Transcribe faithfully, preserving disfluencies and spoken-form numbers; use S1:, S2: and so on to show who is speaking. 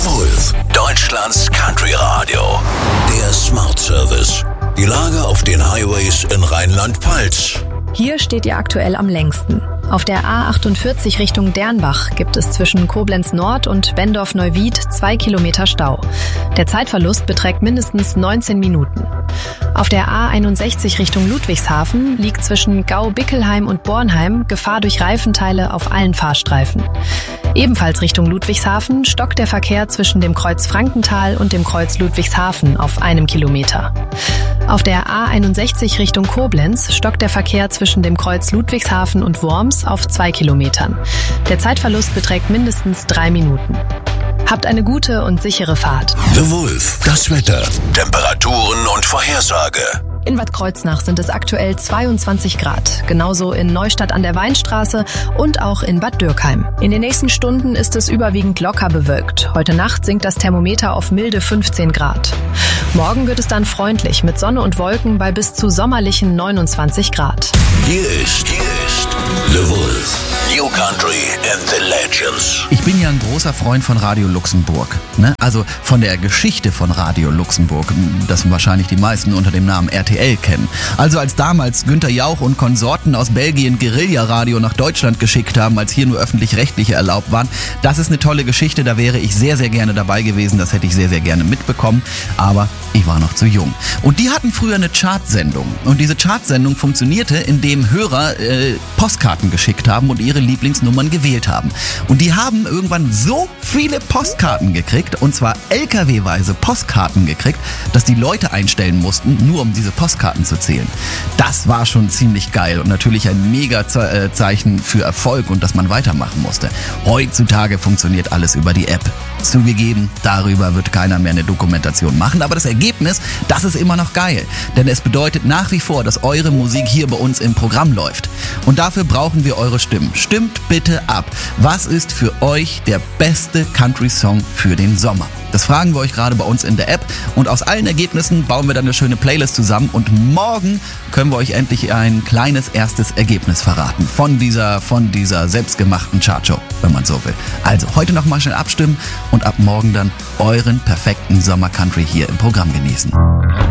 S1: The Wolf, Deutschlands Country Radio. Der Smart Service. Die Lage auf den Highways in Rheinland-Pfalz.
S2: Hier steht ihr aktuell am längsten. Auf der A achtundvierzig Richtung Dernbach gibt es zwischen Koblenz Nord und Bendorf-Neuwied zwei Kilometer Stau. Der Zeitverlust beträgt mindestens neunzehn Minuten. Auf der A einundsechzig Richtung Ludwigshafen liegt zwischen Gau-Bickelheim und Bornheim Gefahr durch Reifenteile auf allen Fahrstreifen. Ebenfalls Richtung Ludwigshafen stockt der Verkehr zwischen dem Kreuz Frankenthal und dem Kreuz Ludwigshafen auf einem Kilometer. Auf der A einundsechzig Richtung Koblenz stockt der Verkehr zwischen dem Kreuz Ludwigshafen und Worms auf zwei Kilometern. Der Zeitverlust beträgt mindestens drei Minuten. Habt eine gute und sichere Fahrt.
S1: The Wolf, das Wetter, Temperaturen und Vorhersage.
S2: In Bad Kreuznach sind es aktuell zweiundzwanzig Grad, genauso in Neustadt an der Weinstraße und auch in Bad Dürkheim. In den nächsten Stunden ist es überwiegend locker bewölkt. Heute Nacht sinkt das Thermometer auf milde fünfzehn Grad. Morgen wird es dann freundlich mit Sonne und Wolken bei bis zu sommerlichen neunundzwanzig Grad.
S1: Hier ist, hier ist The Wolf, New Country and the Legends.
S3: Ich bin ja ein großer Freund von Radio Luxemburg, ne? Also von der Geschichte von Radio Luxemburg, das wahrscheinlich die meisten unter dem Namen R T L kennen. Also als damals Günther Jauch und Konsorten aus Belgien Guerilla-Radio nach Deutschland geschickt haben, als hier nur öffentlich-rechtliche erlaubt waren. Das ist eine tolle Geschichte, da wäre ich sehr, sehr gerne dabei gewesen, das hätte ich sehr, sehr gerne mitbekommen, aber ich war noch zu jung. Und die hatten früher eine Chartsendung und diese Chartsendung funktionierte, indem Hörer äh, Postkarten geschickt haben und ihre Lieblingsnummern gewählt haben. Und die haben irgendwann so viele Postkarten gekriegt, und zwar L K W-weise Postkarten gekriegt, dass die Leute einstellen mussten, nur um diese Postkarten zu zählen. Das war schon ziemlich geil und natürlich ein mega Zeichen für Erfolg und dass man weitermachen musste. Heutzutage funktioniert alles über die App. Zugegeben, darüber wird keiner mehr eine Dokumentation machen, aber das Ergebnis, das ist immer noch geil. Denn es bedeutet nach wie vor, dass eure Musik hier bei uns im Programm läuft. Und dafür brauchen wir eure Stimmen. Stimmt bitte ab. Was ist für euch der beste Country-Song für den Sommer? Das fragen wir euch gerade bei uns in der App und aus allen Ergebnissen bauen wir dann eine schöne Playlist zusammen und morgen können wir euch endlich ein kleines erstes Ergebnis verraten von dieser, von dieser selbstgemachten Chartshow, wenn man so will. Also heute noch mal schnell abstimmen und ab morgen dann euren perfekten Sommer-Country hier im Programm genießen.